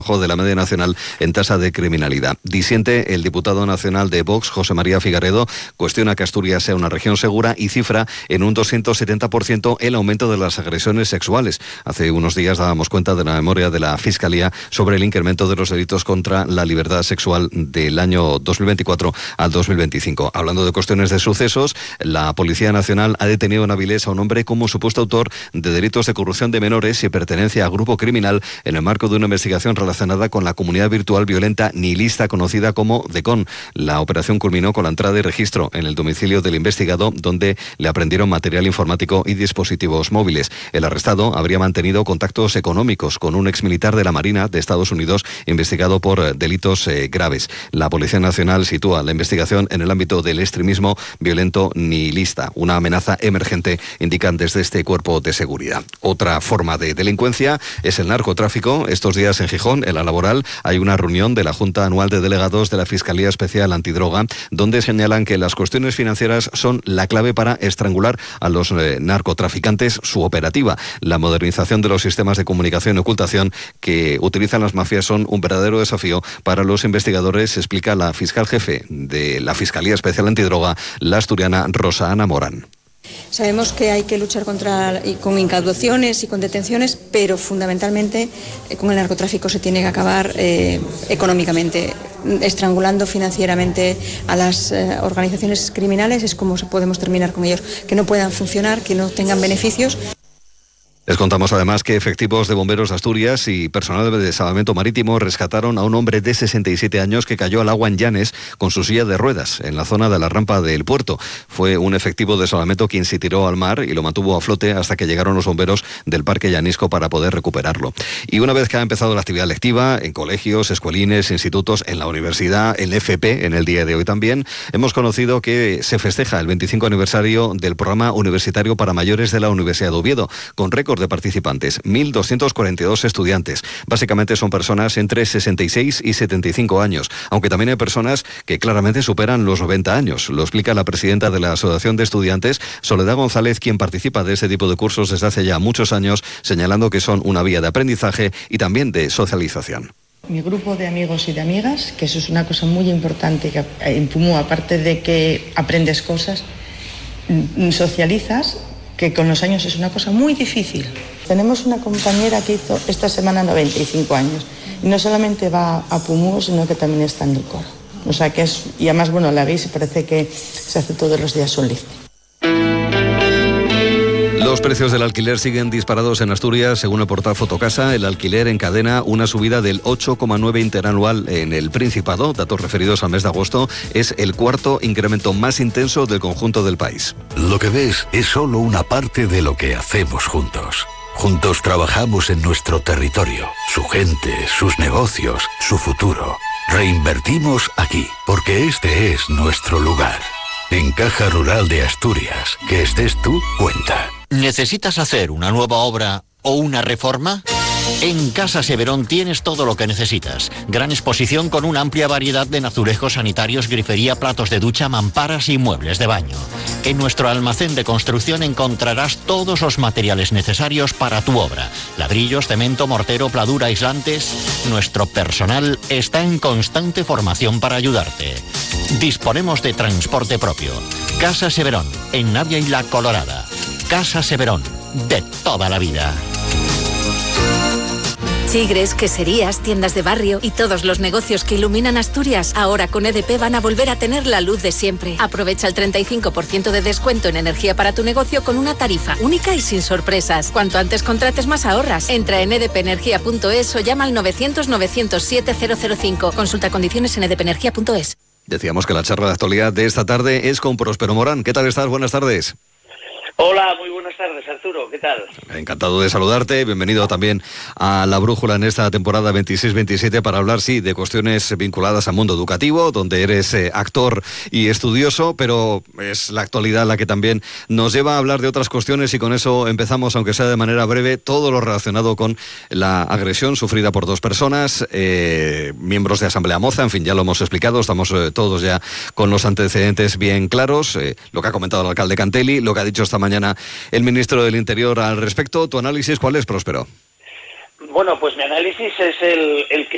de la media nacional en tasa de criminalidad. Disiente el diputado nacional de Vox, José María Figaredo, cuestiona que Asturias sea una región segura y cifra en un 270% el aumento de las agresiones sexuales. Hace unos días dábamos cuenta de la memoria de la Fiscalía sobre el incremento de los delitos contra la libertad sexual del año 2024 al 2025. Hablando de cuestiones de sucesos, la Policía Nacional ha detenido en Avilés a un hombre como supuesto autor de delitos de corrupción de menores y pertenencia a grupo criminal en el marco de una investigación relacionada con la comunidad virtual violenta nihilista conocida como DECON. La operación culminó con la entrada y registro en el domicilio del investigado, donde le aprendieron material informático y dispositivos móviles. El arrestado habría mantenido contactos económicos con un exmilitar de la Marina de Estados Unidos investigado por delitos graves. La Policía Nacional sitúa la investigación en el ámbito del extremismo violento nihilista, una amenaza emergente, indican desde este cuerpo de seguridad. Otra forma de delincuencia es el narcotráfico. Estos días en Gijón, en la Laboral, hay una reunión de la Junta Anual de Delegados de la Fiscalía Especial Antidroga, donde señalan que las cuestiones financieras son la clave para estrangular a los narcotraficantes su operativa. La modernización de los sistemas de comunicación y ocultación que utilizan las mafias son un verdadero desafío para los investigadores, explica la fiscal jefe de la Fiscalía Especial Antidroga, la asturiana Rosa Ana Morán. Sabemos que hay que luchar con incaudaciones y con detenciones, pero fundamentalmente con el narcotráfico se tiene que acabar económicamente. Estrangulando financieramente a las organizaciones criminales es como podemos terminar con ellos, que no puedan funcionar, que no tengan beneficios. Les contamos además que efectivos de bomberos de Asturias y personal de salvamento marítimo rescataron a un hombre de 67 años que cayó al agua en Llanes con su silla de ruedas en la zona de la rampa del puerto. Fue un efectivo de salvamento quien se tiró al mar y lo mantuvo a flote hasta que llegaron los bomberos del Parque Llanisco para poder recuperarlo. Y una vez que ha empezado la actividad lectiva en colegios, escuelines, institutos, en la universidad, el FP, en el día de hoy también, hemos conocido que se festeja el 25 aniversario del programa universitario para mayores de la Universidad de Oviedo, con récord de participantes, 1.242 estudiantes. Básicamente son personas entre 66 y 75 años, aunque también hay personas que claramente superan los 90 años. Lo explica la presidenta de la Asociación de Estudiantes, Soledad González, quien participa de este tipo de cursos desde hace ya muchos años, señalando que son una vía de aprendizaje y también de socialización. Mi grupo de amigos y de amigas, que eso es una cosa muy importante, que en PUMU, aparte de que aprendes cosas, socializas, que con los años es una cosa muy difícil. Tenemos una compañera que hizo esta semana 95 años y no solamente va a PUMU, sino que también está en el coro. O sea que es, y además, bueno, la veis y parece que se hace todos los días un lifting. Los precios del alquiler siguen disparados en Asturias. Según el portal Fotocasa, el alquiler encadena una subida del 8,9% interanual en el Principado. Datos referidos al mes de agosto. Es el cuarto incremento más intenso del conjunto del país. Lo que ves es solo una parte de lo que hacemos juntos. Juntos trabajamos en nuestro territorio, su gente, sus negocios, su futuro. Reinvertimos aquí, porque este es nuestro lugar. En Caja Rural de Asturias, que estés tú, cuenta. ¿Necesitas hacer una nueva obra o una reforma? En Casa Severón tienes todo lo que necesitas. Gran exposición con una amplia variedad de azulejos sanitarios, grifería, platos de ducha, mamparas y muebles de baño. En nuestro almacén de construcción encontrarás todos los materiales necesarios para tu obra. Ladrillos, cemento, mortero, pladura, aislantes. Nuestro personal está en constante formación para ayudarte. Disponemos de transporte propio. Casa Severón, en Navia y La Colorada. Casa Severón, de toda la vida. Chigres, queserías, tiendas de barrio y todos los negocios que iluminan Asturias, ahora con EDP van a volver a tener la luz de siempre. Aprovecha el 35% de descuento en energía para tu negocio con una tarifa única y sin sorpresas. Cuanto antes contrates, más ahorras. Entra en edpenergia.es o llama al 900-907-005. Consulta condiciones en edpenergia.es. Decíamos que la charla de actualidad de esta tarde es con Próspero Morán. ¿Qué tal estás? Buenas tardes. Hola, muy buenas tardes, Arturo. ¿Qué tal? Encantado de saludarte. Bienvenido también a La Brújula en esta temporada 26-27 para hablar, sí, de cuestiones vinculadas al mundo educativo, donde eres actor y estudioso, pero es la actualidad la que también nos lleva a hablar de otras cuestiones y con eso empezamos, aunque sea de manera breve, todo lo relacionado con la agresión sufrida por dos personas, miembros de Asamblea Moza. En fin, ya lo hemos explicado, estamos todos ya con los antecedentes bien claros, lo que ha comentado el alcalde Cantelli, lo que ha dicho esta mañana el ministro del Interior al respecto. ¿Tu análisis cuál es, Próspero? Bueno, pues mi análisis es el que